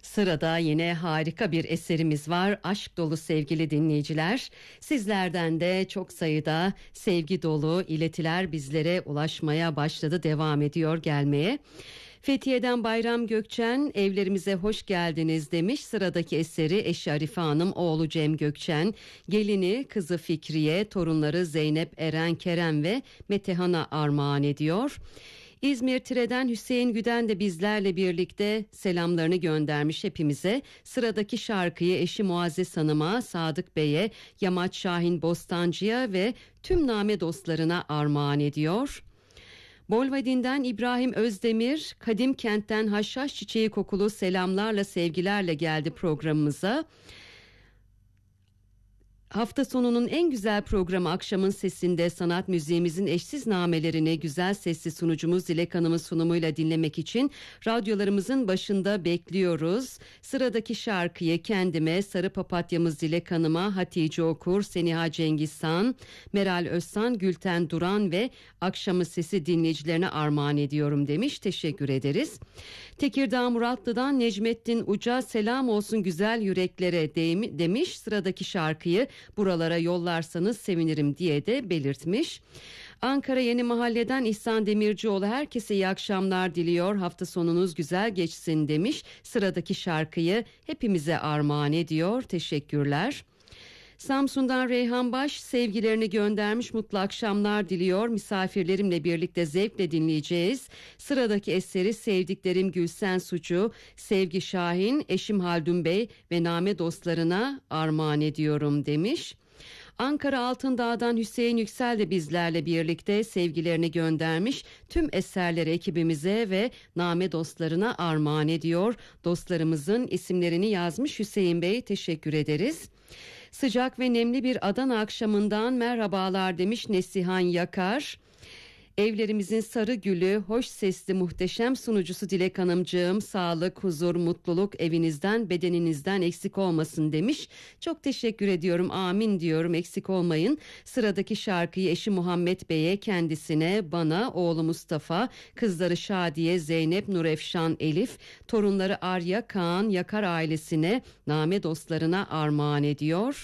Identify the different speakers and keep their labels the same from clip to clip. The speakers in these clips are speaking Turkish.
Speaker 1: Sırada yine harika bir eserimiz var. Aşk dolu sevgili dinleyiciler. Sizlerden de çok sayıda sevgi dolu iletiler bizlere ulaşmaya başladı, devam ediyor gelmeye. Fethiye'den Bayram Gökçen evlerimize hoş geldiniz demiş. Sıradaki eseri eşi Arife Hanım, oğlu Cem Gökçen, gelini kızı Fikriye, torunları Zeynep, Eren, Kerem ve Metehan'a armağan ediyor. İzmir Tire'den Hüseyin Güden de bizlerle birlikte selamlarını göndermiş hepimize. Sıradaki şarkıyı eşi Muazzez Hanım'a, Sadık Bey'e, Yamaç Şahin Bostancı'ya ve tüm name dostlarına armağan ediyor. Bolvadin'den İbrahim Özdemir, Kadim Kent'ten haşhaş çiçeği kokulu selamlarla sevgilerle geldi programımıza. Hafta sonunun en güzel programı Akşamın Sesi'nde sanat müziğimizin eşsiz namelerini güzel sesli sunucumuz Dilek Hanım'ın sunumuyla dinlemek için radyolarımızın başında bekliyoruz. Sıradaki şarkıyı kendime, Sarı Papatyamız Dilek Hanım'a, Hatice Okur, Seniha Cengizhan, Meral Özsan, Gülten Duran ve Akşamın Sesi dinleyicilerine armağan ediyorum demiş. Teşekkür ederiz. Tekirdağ Muratlı'dan Necmettin Uca, selam olsun güzel yüreklere demiş. Sıradaki şarkıyı buralara yollarsanız sevinirim diye de belirtmiş. Ankara Yeni Mahalle'den İhsan Demircioğlu herkese iyi akşamlar diliyor. Hafta sonunuz güzel geçsin demiş. Sıradaki şarkıyı hepimize armağan ediyor. Teşekkürler. Samsun'dan Reyhan Baş sevgilerini göndermiş, mutlu akşamlar diliyor. Misafirlerimle birlikte zevkle dinleyeceğiz. Sıradaki eseri sevdiklerim Gülsen Sucu, Sevgi Şahin, eşim Haldun Bey ve name dostlarına armağan ediyorum demiş. Ankara Altındağ'dan Hüseyin Yüksel de bizlerle birlikte sevgilerini göndermiş. Tüm eserleri ekibimize ve name dostlarına armağan ediyor. Dostlarımızın isimlerini yazmış Hüseyin Bey, teşekkür ederiz. Sıcak ve nemli bir Adana akşamından merhabalar demiş Nesihan Yakar. Evlerimizin sarı gülü, hoş sesli muhteşem sunucusu Dilek Hanımcığım, sağlık, huzur, mutluluk evinizden, bedeninizden eksik olmasın demiş. Çok teşekkür ediyorum, amin diyorum, eksik olmayın. Sıradaki şarkıyı eşi Muhammed Bey'e, kendisine, bana, oğlu Mustafa, kızları Şadiye, Zeynep, Nurefşan, Elif, torunları Arya, Kaan, Yakar ailesine, name dostlarına armağan ediyor.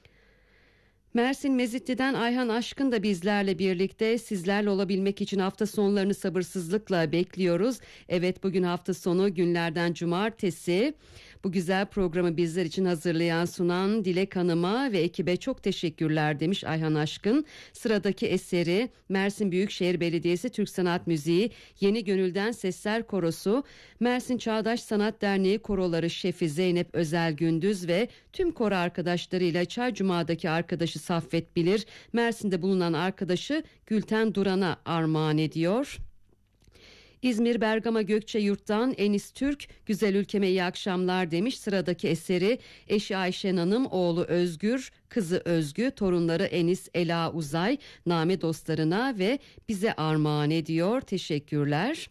Speaker 1: Mersin Mezitli'den Ayhan Aşkın da bizlerle birlikte, sizlerle olabilmek için hafta sonlarını sabırsızlıkla bekliyoruz. Evet, bugün hafta sonu, günlerden cumartesi. Bu güzel programı bizler için hazırlayan, sunan Dilek Hanım'a ve ekibe çok teşekkürler demiş Ayhan Aşkın. Sıradaki eseri Mersin Büyükşehir Belediyesi Türk Sanat Müziği Yeni Gönülden Sesler Korosu, Mersin Çağdaş Sanat Derneği koroları şefi Zeynep Özel Gündüz ve tüm koro arkadaşlarıyla Çaycuma'daki arkadaşı Saffet Bilir, Mersin'de bulunan arkadaşı Gülten Duran'a armağan ediyor. İzmir Bergama Gökçeyurt'tan Enis Türk, güzel ülkeme iyi akşamlar demiş. Sıradaki eseri eşi Ayşen Hanım, oğlu Özgür, kızı Özgü, torunları Enis, Ela, Uzay, name dostlarına ve bize armağan ediyor. Teşekkürler.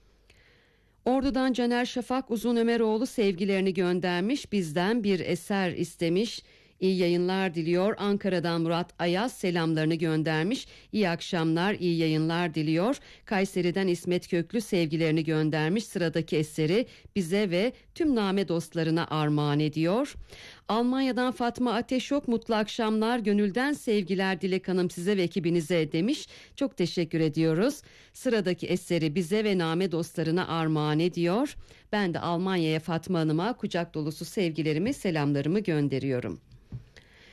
Speaker 1: Ordu'dan Caner Şafak Uzun Ömeroğlu sevgilerini göndermiş, bizden bir eser istemiş. İyi yayınlar diliyor. Ankara'dan Murat Ayaz selamlarını göndermiş. İyi akşamlar, iyi yayınlar diliyor. Kayseri'den İsmet Köklü sevgilerini göndermiş. Sıradaki eseri bize ve tüm name dostlarına armağan ediyor. Almanya'dan Fatma Ateşok, mutlu akşamlar, gönülden sevgiler Dilek Hanım size ve ekibinize demiş. Çok teşekkür ediyoruz. Sıradaki eseri bize ve name dostlarına armağan ediyor. Ben de Almanya'ya Fatma Hanım'a kucak dolusu sevgilerimi, selamlarımı gönderiyorum.